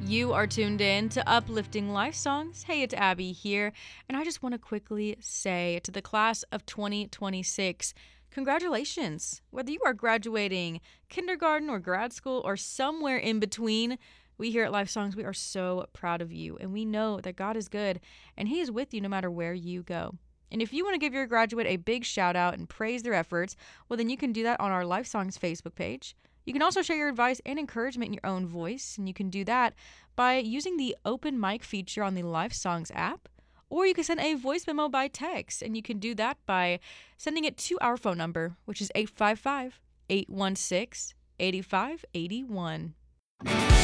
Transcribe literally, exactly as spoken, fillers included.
You are tuned in to Uplifting Life Songs. Hey, it's Abby here, and I just want to quickly say to the class of twenty twenty-six, congratulations. Whether you are graduating kindergarten or grad school or somewhere in between, we here at Life Songs, we are so proud of you, and we know that God is good, and He is with you no matter where you go. And if you want to give your graduate a big shout out and praise their efforts, well, then you can do that on our Life Songs Facebook page. You can also share your advice and encouragement in your own voice, and you can do that by using the open mic feature on the Life Songs app, or you can send a voice memo by text, and you can do that by sending it to our phone number, which is eight five five, eight one six, eight five eight one.